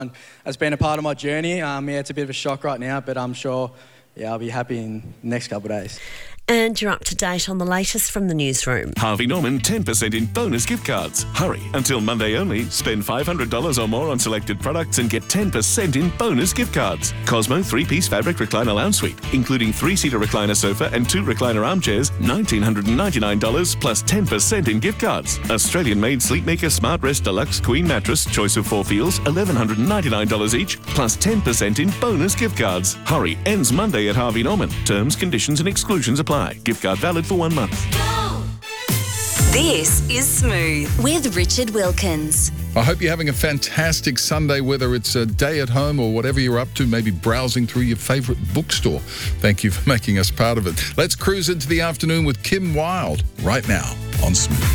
It's been a part of my journey. It's a bit of a shock right now, but I'm sure, I'll be happy in the next couple of days. And you're up to date on the latest from the newsroom. Harvey Norman 10% in bonus gift cards. Hurry, until Monday only. Spend $500 or more on selected products and get 10% in bonus gift cards. Cosmo 3-piece fabric recliner lounge suite, including 3-seater recliner sofa and 2 recliner armchairs, $1,999 plus 10% in gift cards. Australian-made Sleepmaker Smart Rest Deluxe Queen Mattress, choice of 4 feels, $1,199 each, plus 10% in bonus gift cards. Hurry, ends Monday at Harvey Norman. Terms, conditions and exclusions apply. Gift card valid for 1 month. This is Smooth with Richard Wilkins. I hope you're having a fantastic Sunday, whether it's a day at home or whatever you're up to, maybe browsing through your favourite bookstore. Thank you for making us part of it. Let's cruise into the afternoon with Kim Wilde right now on Smooth.